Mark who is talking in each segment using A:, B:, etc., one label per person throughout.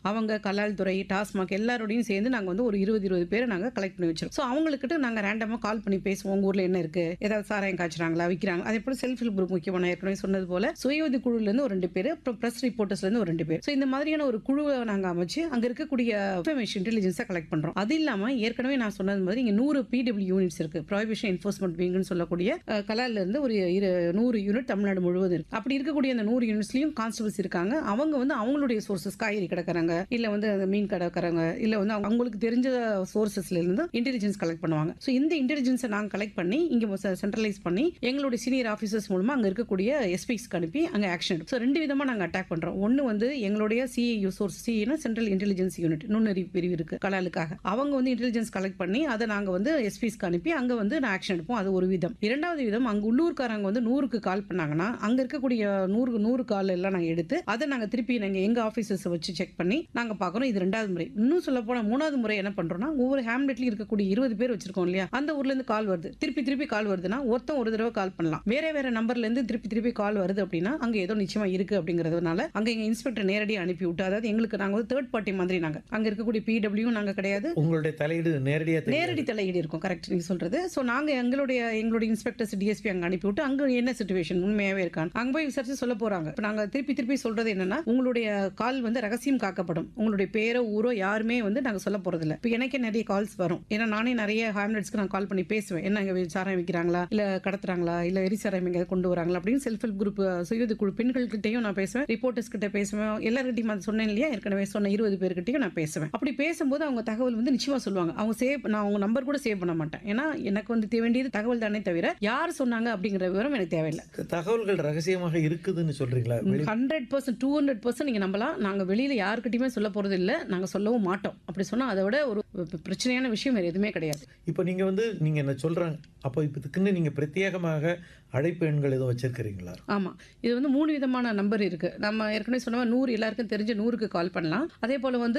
A: அவங்க கலால் துறை, டாஸ்மாக் எல்லாரோடையும் சேர்ந்து நாங்க வந்து ஒரு 20 பேரை நாங்க கலெக்ட் பண்ணி வச்சிருக்கோம். ஸோ அவங்ககிட்ட நாங்க ரேண்டமா கால் பண்ணி பேசுவோம். உங்க ஊர்ல என்ன இருக்கு? ஏதாவது சாராயம் காய்ச்சுறாங்களா? விக்கிறாங்க? அதே போல செல்ஃப் ஹெல்ப் குரூப் முக்கியமா நான் ஏற்கனவே சொன்னது போல சுய உதவி குழுல இருந்து ஒரு 2 பேர், அப்புறம் பிரஸ் ரிப்போர்ட்டர்ஸ்ல இருந்து ஒரு 2 பேர். ஸோ இந்த மாதிரியான ஒரு குழுவை நாங்க அமைச்சு அங்க இருக்கக்கூடிய இன்ஃபர்மேஷன் இன்டெலிஜென்ஸை கலெக்ட் பண்றோம். அது இல்லாம ஏற்கனவே நான் சொன்னது மாதிரி இங்க 100 பிடபிள்யூ யூனிட்ஸ் இருக்கு. ப்ராஹிபிஷன் என்ஃபோர்ஸ்மெண்ட் விங்னு சொல்லக்கூடிய கலால்ல இருந்து ஒரு 100 யூனிட் தமிழ்நாடு முழுவதும் இருக்கு. அப்படி இருக்கக்கூடிய அந்த 100 யூனிட்ஸ்லயும் கான்ஸ்டபிள்ஸ் இருக்காங்க. அவங்க வந்து அவங்களுடைய சோர்சஸ் காய்கறி கடைக்காரங்க, இல்ல வந்து மீன் கடைக்காரங்க, இல்ல வந்து அவங்களுக்கு தெரிஞ்ச சோர்சஸ்ல இருந்து இன்டெலிஜென்ஸ் கலெக்ட் பண்ணுவாங்க. ஸோ இந்த இன்டெலிஜென்ஸை நாங்க கலெக்ட் பண்ணி இங்க சென்ட்ரலைஸ் பண்ணி எங்களுடைய சீனியர் ஆஃபீஸர்ஸ் மூலமா அங்க இருக்கக்கூடிய எஸ்பிக்கு அனுப்பி அங்க ஆக்ஷன் எடுப்போம். ஸோ 2 விதமா நாங்க அட்டாக் பண்றோம். ஒன்னு வந்து எங்களுடைய சிஐயு சோர்ஸ், சிஐனா சென்ட்ரல் இன்டெலிஜென்ஸ் யூனிட், நுண்ணறிவு பிரிவு இருக்கு கலாலுக்காக. அவங்க வந்து இன்டெலிஜென்ஸ் கலெக்ட் பண்ணி அதை நாங்க வந்து எஸ்பிக்கு அனுப்பி அங்க வந்து ஆக்ஷன் எடுப்போம். அது ஒரு விதம். இரண்டாவது விதம், அங்க உள்ளூர்காரங்க வந்து 100க்கு கால் பண்ணாங்கன்னா அங்க இருக்கக்கூடிய 100 கால் எல்லாம் நாங்க எடுத்து அதை நாங்க திருப்பி எங்க ஆபீசர்ஸ் வச்சு செக் பண்ணி நாங்க பாக்குறோம். இது 2வது முறை. இன்னும் சொல்ல போனா 3வது முறை என்ன பண்றோம்னா, ஒவ்வொரு ஹேம்லெட்லயும் இருக்கக்கூடிய 20 பேர் வச்சிருக்கோம் இல்லையா, அந்த ஊர்ல இருந்து கால் வருது, திருப்பி கால் வருதுன்னா ஒருத்தன் ஒரு தடவை கால் பண்ணலாம். வேற நம்பர்ல இருந்து திருப்பி கால் வருது அப்படின்னா அங்க ஏதோ நிச்சயமா இருக்கு அப்படிங்கறதுனால அங்க எங்க இன்ஸ்பெக்டர் நேரடியா அனுப்பி விட்டு, அதாவது எங்களுக்கு நாங்க வந்து தேர்ட் பார்ட்டி மாதிரி நாங்க அங்க இருக்கக்கூடிய பிடபிள்யூ நாங்க கிடையாது.
B: உங்களுடைய தலையீடு
A: நேரடி தலையீடு இருக்கும். கரெக்ட் நீங்க சொல்றது. சோ நாங்க எங்களுடைய இன்ஸ்பெக்டர்ஸ் டிஎஸ்பி அங்க அனுப்பி விட்டு அங்க என்ன சிச்சுவேஷன் உண்மையாவே இருக்கான்னு அங்க போய் விசாரிச்சு சொல்ல போறாங்க. இப்ப நாங்க திருப்பி சொல்றது என்னன்னா, உங்களுடைய கால் வந்து ரகசியம் காக்கப்படும். உங்களுடைய பேரோ ஊரோ யாருமே வந்து நாங்க சொல்ல போறது இல்ல. இப்ப எனக்கே நிறைய கால்ஸ் வரும். ஏன்னா நானே நிறைய ஹேம்லெட்ஸ்க்கு நான் கால் பண்ணி பேசுவேன். என்ன இங்க சாராயம் விற்கிறாங்களா, இல்ல கடத்துறாங்களா, இல்ல எரிசாராயம் எங்க கொண்டு வராங்களா அப்படின்னு செல்ஃப் ஹெல்ப் குரூப் சுயது குழு பெண்கள் கிட்டையும் நான் பேசுவேன், ரிப்போர்ட்டர்ஸ் கிட்ட பேசுவேன், எல்லார்கிட்டையும் அது சொன்னேன் இல்லையா, ஏற்கனவே சொன்ன 20 பேர்கிட்டையும் நான் பேசுவேன். அப்படி பேசும்போது அவங்க தகவல் வந்து நிச்சயமா சொல்லுவாங்க. அவங்க நான் அவங்க நம்பர் கூட சேவ் பண்ண மாட்டேன். ஏன்னா எனக்கு வந்து வேண்டியது தகவல் தானே தவிர யார் சொன்னாங்க அப்படிங்கிற விவரம் எனக்கு தேவையில்லை.
B: தகவல்கள் ரகசியமாக இருக்குதுன்னு சொல்றீங்களா?
A: 100% 200% நீங்க நம்பலாம். நாங்க வெளியில யாருக்கிட்டையுமே சொல்ல போறது இல்ல, நாங்க சொல்லவும் மாட்டோம். அப்படி சொன்னா அதை விட ஒரு பிரச்சனையான விஷயம் வேற எதுவுமே கிடையாது.
B: இப்போ நீங்க என்ன சொல்றாங்க, அப்போ இதுக்குன்னு நீங்க பிரத்யேகமாக அழைப்பு எண்கள் எதுவும் வச்சிருக்கிறீங்களா?
A: ஆமா, இது வந்து 3 விதமான நம்பர் இருக்கு. நம்ம ஏற்கனவே சொன்ன 100 எல்லாருக்கும் தெரிஞ்ச 100க்கு கால் பண்ணலாம். அதே போல வந்து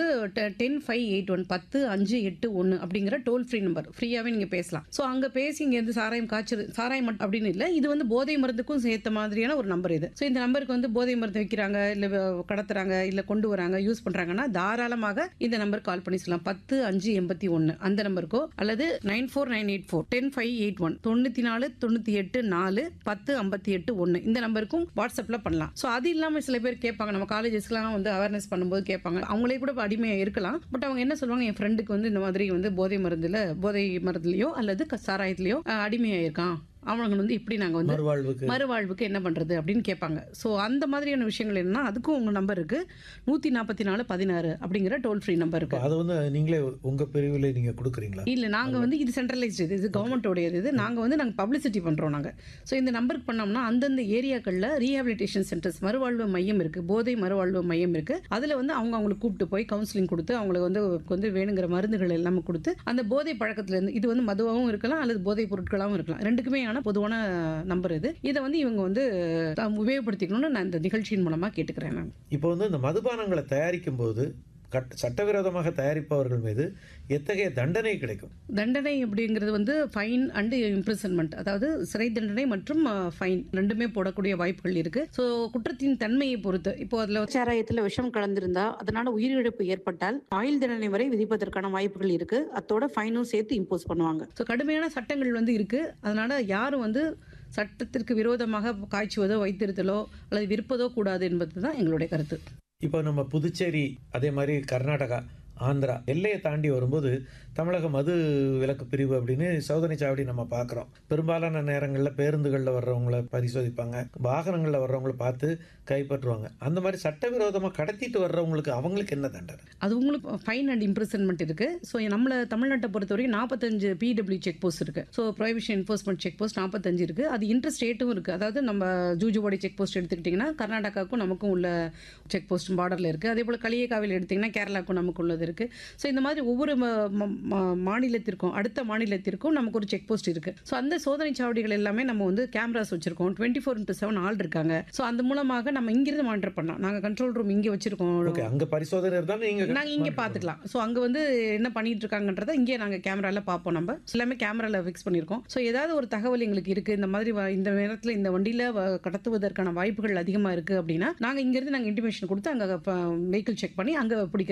A: 10581 10581 அப்படிங்கிற டோல் ஃப்ரீ நம்பர், ஃப்ரீயாவே நீங்க பேசலாம். சோ அங்க பேசி இங்க இருந்து சாராயம் சாராயம் அப்படின்னு இல்ல, இது வந்து போதை மருந்துக்கும் சேர்த்த மாதிரியான ஒரு நம்பர் இது. சோ இந்த நம்பருக்கு வந்து போதை மருந்து விற்கிறாங்க, இல்ல கடத்துறாங்க, இல்ல கொண்டு வராங்க, யூஸ் பண்றாங்கன்னா தாராளமாக இந்த நம்பர் கால் பண்ணி சொல்லலாம். 10581 அந்த நம்பருக்கோ, அல்லது 94984 10581 9498 4 1058 இந்த நம்பருக்கும் வாட்ஸ்அப்ல பண்ணலாம். சோ அது இல்லாம சில பேர் கேட்பாங்க, நம்ம காலேஜஸ்லாம் வந்து அவேர்னஸ் பண்ணும்போது கேட்பாங்க, அவங்களே கூட அடிமையா இருக்கலாம். பட் அவங்க என்ன சொல்லுவாங்க, என் ஃப்ரெண்டுக்கு வந்து இந்த மாதிரி வந்து போதை மருந்துலயோ அல்லது சாராயத்திலயோ அடிமையா இருக்கான், அவங்க வந்து இப்படி நாங்க வந்து மறுவாழ்வுக்கு என்ன பண்றது அப்படின்னு கேட்பாங்க. சோ அந்த மாதிரியான விஷயங்கள் என்னன்னா அதுக்கும் உங்க நம்பர் இருக்கு. 144 16 அப்படிங்கிற டோல் ஃப்ரீ நம்பர் இருக்கு.
B: அது வந்து நீங்களே உங்க பிரிவுல நீங்க கொடுக்குறீங்களா?
A: இல்ல, நாங்க வந்து இது சென்ட்ரலைஸ்டு, இது கவர்மெண்டோடையது. இது நாங்க பப்ளிசிட்டி பண்றோம் நாங்க. சோ இந்த நம்பருக்கு பண்ணோம்னா அந்தந்த ஏரியாக்கள்ல ரீஹாபிலிட்டேஷன் சென்டர்ஸ், மறுவாழ்வு மையம் இருக்கு, போதை மறுவாழ்வு மையம் இருக்கு. அதுல வந்து அவங்களுக்கு கூப்பிட்டு போய் கவுன்சிலிங் கொடுத்து அவங்களுக்கு வந்து வேணுங்கிற மருந்துகள் எல்லாமே கொடுத்து அந்த போதை பழக்கத்துல இருந்து, இது வந்து மதுவாகவும் இருக்கலாம் அல்லது போதை பொருட்களாகவும் இருக்கலாம், ரெண்டுக்குமே பொதுவான நம்பர் இது. இதை வந்து இவங்க வந்து உபயோகப்படுத்திக்கணும்னு நான் இந்த நிகழ்ச்சியின் மூலமா கேட்டுக்கிறேன். நான்
B: இப்போ வந்து இந்த மதுபானங்களை தயாரிக்கும் போது சட்டவிரோதமாக தயாரிப்பவர்கள் மீது எத்தகைய தண்டனை கிடைக்கும்?
A: தண்டனை அப்படிங்கிறது வந்து ஃபைன் அண்ட் இம்ப்ரிசன்மெண்ட், அதாவது சிறை தண்டனை மற்றும் ஃபைன் ரெண்டுமே போடக்கூடிய வாய்ப்புகள் இருக்கு. ஸோ குற்றத்தின் தன்மையை பொறுத்து, இப்போ அதுல சாராயத்தில் விஷம் கலந்திருந்தா அதனால உயிரிழப்பு ஏற்பட்டால் ஆயுள் தண்டனை வரை விதிப்பதற்கான வாய்ப்புகள் இருக்கு. அதோட ஃபைனும் சேர்த்து இம்போஸ் பண்ணுவாங்க. ஸோ கடுமையான சட்டங்கள் வந்து இருக்கு. அதனால யாரும் வந்து சட்டத்திற்கு விரோதமாக காய்ச்சுவதோ வைத்திருத்தலோ அல்லது விற்பதோ கூடாது என்பதுதான் எங்களுடைய கருத்து.
B: இப்போ நம்ம புதுச்சேரி, அதே மாதிரி கர்நாடகா, ஆந்திரா எல்லையை தாண்டி வரும்போது தமிழக மது விலக்கு பிரிவு அப்படின்னு சோதனை சாவடி நம்ம பார்க்குறோம். பெரும்பாலான நேரங்களில் பேருந்துகளில் வர்றவங்கள பரிசோதிப்பாங்க, வாகனங்களில் வர்றவங்கள பார்த்து கைப்பற்றுவாங்க. அந்த மாதிரி சட்டவிரோதமாக கடத்திட்டு வர்றவங்களுக்கு அவங்களுக்கு என்ன தண்டனை? அது
A: உங்களுக்கு ஃபைன் அண்ட் இம்ப்ரிசன்மெண்ட் இருக்கு. ஸோ நம்மள தமிழ்நாட்டை பொறுத்த வரைக்கும் 45 பிடபிள்யூ செக் போஸ்ட் இருக்கு. So prohibition enforcement check post 45 இருக்கு. அது இன்டர் ஸ்டேட்டும் இருக்கு. அதாவது நம்ம ஜூஜுவாடி செக் போஸ்ட் எடுத்துக்கிட்டிங்கன்னா கர்நாடகாவுக்கும் நமக்கும் உள்ள செக் போஸ்ட் பார்டர்ல இருக்கு. அதே போல் களியக்காவில் எடுத்திங்கன்னா கேரளாவுக்கும் நமக்கு உள்ளது இருக்கு. ஸோ இந்த மாதிரி ஒவ்வொரு மாநிலத்திற்கும் அடுத்த மாநிலத்திற்கும் நமக்கு ஒரு செக் போஸ்ட் இருக்கு. ஸோ அந்த சோதனை சாவடிகள் எல்லாமே நம்ம வந்து கேமராஸ் வச்சிருக்கோம். 24/7 ஆள் இருக்காங்க. ஸோ அந்த மூலமாக நம்ம இங்கிருந்து மானிட்டர் பண்ணலாம். நாங்க கண்ட்ரோல் ரூம் இங்கே வச்சிருக்கோம்.
B: அங்க பரிசோதனை இருந்தாலும் நாங்க
A: இங்கே பார்த்துக்கலாம். ஸோ அங்க வந்து என்ன பண்ணிட்டு இருக்காங்கன்றதை இங்கே நாங்க கேமரால பார்ப்போம். நம்ம எல்லாமே கேமரால ஃபிக்ஸ் பண்ணியிருக்கோம். ஸோ ஏதாவது ஒரு தகவல் எங்களுக்கு இருக்கு, இந்த மாதிரி இந்த நேரத்தில் இந்த வண்டியில கடத்துவதற்கான வாய்ப்புகள் அதிகமா இருக்கு அப்படின்னா நாங்க இங்கிருந்து இன்டிமேஷன் கொடுத்து அங்க வெஹிக்கிள் செக் பண்ணி அங்க பிடிக்க